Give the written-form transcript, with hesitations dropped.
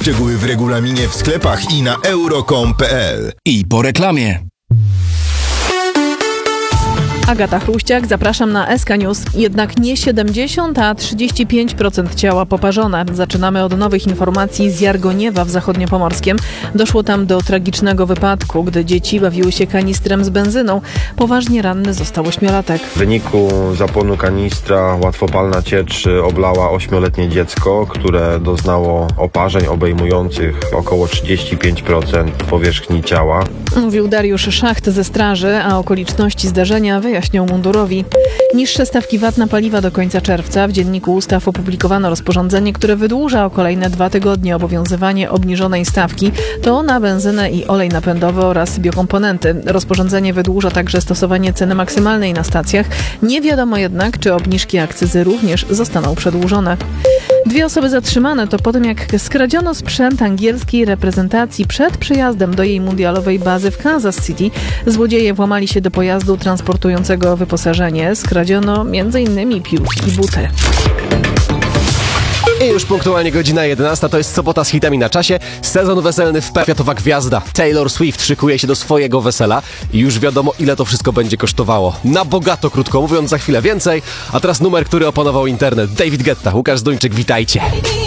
Szczegóły w regulaminie w sklepach i na euro.com.pl. I po reklamie. Agata Chruściak, zapraszam na SK News. Jednak nie 70, a 35% ciała poparzone. Zaczynamy od nowych informacji z Jargoniewa w Zachodniopomorskiem. Doszło tam do tragicznego wypadku, gdy dzieci bawiły się kanistrem z benzyną. Poważnie ranny został 8-latek. W wyniku zapłonu kanistra łatwopalna ciecz oblała 8-letnie dziecko, które doznało oparzeń obejmujących około 35% powierzchni ciała. Mówił Dariusz Szacht ze straży, a okoliczności zdarzenia wyjaśnił mundurowi. Niższe stawki VAT na paliwa do końca czerwca. W Dzienniku Ustaw opublikowano rozporządzenie, które wydłuża o kolejne 2 tygodnie obowiązywanie obniżonej stawki. To na benzynę i olej napędowy oraz biokomponenty. Rozporządzenie wydłuża także stosowanie ceny maksymalnej na stacjach. Nie wiadomo jednak, czy obniżki akcyzy również zostaną przedłużone. 2 osoby zatrzymane to po tym, jak skradziono sprzęt angielskiej reprezentacji przed przyjazdem do jej mundialowej bazy w Kansas City. Złodzieje włamali się do pojazdu transportującego wyposażenie. Skradziono m.in. piłki i buty. I już punktualnie godzina 11, to jest sobota z hitami na czasie. Sezon weselny w światowa gwiazda Taylor Swift szykuje się do swojego wesela i już wiadomo, ile to wszystko będzie kosztowało. Na bogato, krótko mówiąc, za chwilę więcej. A teraz numer, który opanował internet. David Guetta, Łukasz Zduńczyk, witajcie.